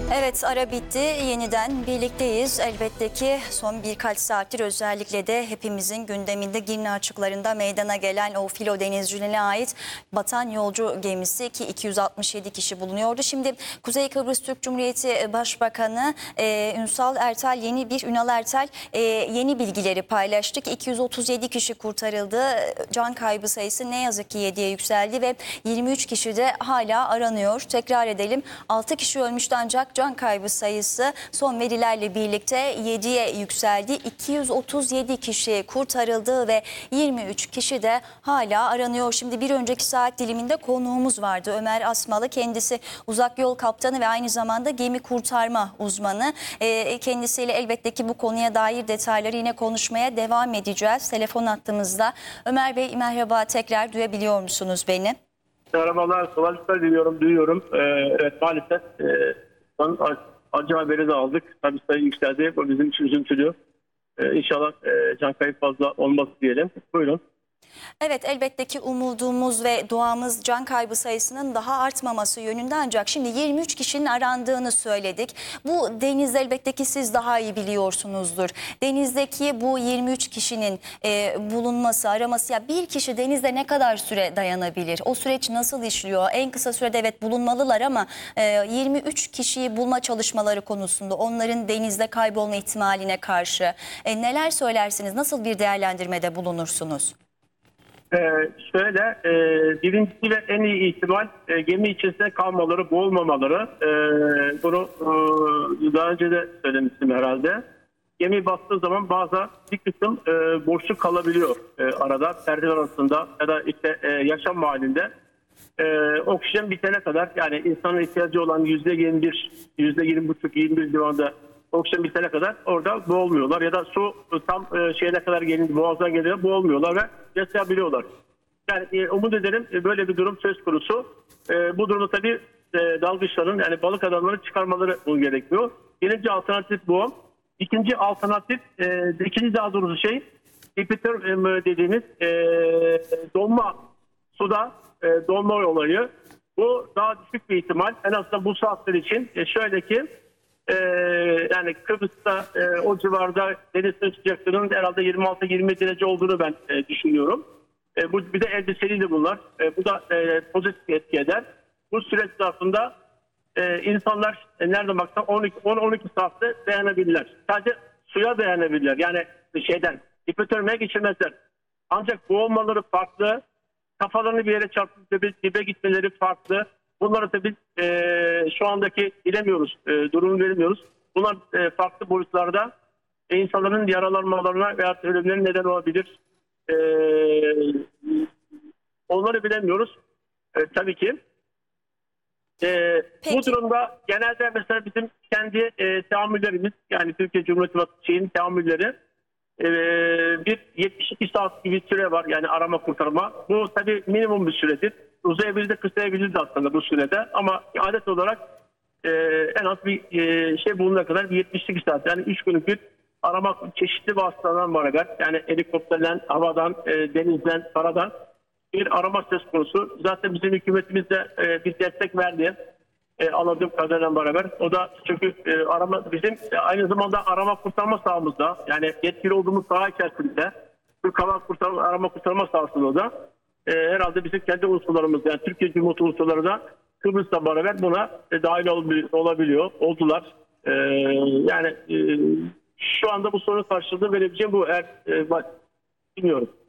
Evet, ara bitti. Yeniden birlikteyiz. Elbette ki son birkaç saattir özellikle de hepimizin gündeminde Girne açıklarında meydana gelen o filo denizciliğine ait batan yolcu gemisi ki 267 kişi bulunuyordu. Şimdi Kuzey Kıbrıs Türk Cumhuriyeti Başbakanı Ünal Ertel yeni bilgileri paylaştı ki 237 kişi kurtarıldı. Can kaybı sayısı ne yazık ki 7'ye yükseldi ve 23 kişi de hala aranıyor. Tekrar edelim, 6 kişi ölmüştü ancak can kaybı sayısı son verilerle birlikte 7'ye yükseldi. 237 kişi kurtarıldı ve 23 kişi de hala aranıyor. Şimdi bir önceki saat diliminde konuğumuz vardı. Ömer Asmalı, kendisi uzak yol kaptanı ve aynı zamanda gemi kurtarma uzmanı. Kendisiyle elbette ki bu konuya dair detayları yine konuşmaya devam edeceğiz. Telefon hattımızda. Ömer Bey merhaba, tekrar duyabiliyor musunuz beni? Merhabalar, kolaylıklar diliyorum, duyuyorum. Evet, maalesef acı haberi de aldık. Tabii sayı yükseldi, bu bizim için üzüntülü. İnşallah can kayıp fazla olmaz diyelim. Buyurun. Evet, elbette ki umudumuz ve duamız can kaybı sayısının daha artmaması yönünde, ancak şimdi 23 kişinin arandığını söyledik. Bu deniz elbette ki siz daha iyi biliyorsunuzdur. Denizdeki bu 23 kişinin bulunması, araması, ya bir kişi denizde ne kadar süre dayanabilir? O süreç nasıl işliyor? En kısa sürede evet bulunmalılar ama 23 kişiyi bulma çalışmaları konusunda onların denizde kaybolma ihtimaline karşı neler söylersiniz? Nasıl bir değerlendirmede bulunursunuz? Birincisi ve en iyi ihtimal gemi içerisinde kalmaları, boğulmamaları. Bunu daha önce de söylemiştim herhalde. Gemi bastığı zaman bazen bir kısım boşluk kalabiliyor arada, perdeler arasında ya da işte yaşam halinde. Oksijen bitene kadar, yani insanın ihtiyacı olan %21, %20,5-21 civarında oksijen bitene kadar orada boğulmuyorlar ya da su tam şeyine kadar gelince, boğazdan geliyor, boğulmuyorlar ve yaşayabiliyorlar. Yani umut ederim böyle bir durum söz konusu. Bu durumda tabii dalgıçların, yani balık adamları çıkarmaları gerekiyor. Birinci alternatif bu. İkinci alternatif, daha doğrusu epitör dediğimiz donma, suda donma olayı. Bu daha düşük bir ihtimal. En azından bu saatler için şöyle ki yani Kıbrıs'ta o civarda deniz sıcaklığının herhalde 26-20 derece olduğunu ben düşünüyorum. Bu bir de elbiseliydi bunlar. Bu da pozitif etki eder. Bu süreç zarfında insanlar nerede baksan 10-12 saatte dayanabilirler. Sadece suya dayanabilirler. Yani hipothermiye geçirmezler. Ancak boğulmaları farklı. Kafalarını bir yere çarpıp dibe gitmeleri farklı. Bunları tabii şu andaki bilemiyoruz. Durumu bilmiyoruz. Bunlar farklı boyutlarda insanların yaralanmalarına veya ölümlerine neden olabilir. Onları bilemiyoruz. Tabii ki. Bu durumda genelde mesela bizim kendi teamüllerimiz, yani Türkiye Cumhuriyeti Vatandaşı'nın teamülleri bir 72 saat gibi süre var, yani arama kurtarma. Bu tabii minimum bir süredir. Uzayabilir de kısayabilir de aslında bu sürede, ama adet olarak en az bir bulunana kadar bir 72 saat, yani 3 günlük bir arama, çeşitli vasıtalardan beraber, yani helikopterden, havadan, denizden, karadan bir arama söz konusu. Zaten bizim hükümetimiz de bir destek verdi. Anladığım kadarıyla beraber. O da çünkü bizim aynı zamanda arama kurtarma sahamızda, yani yetkili olduğumuz saha içerisinde Türk Hava arama kurtarma sahasında da herhalde bizim kendi unsurlarımız, yani Türkiye Cumhuriyeti unsurları da Kıbrıs'la beraber buna dahil oldular. Yani şu anda bu sorunun karşılığını verebileceğim bu, bilmiyorum.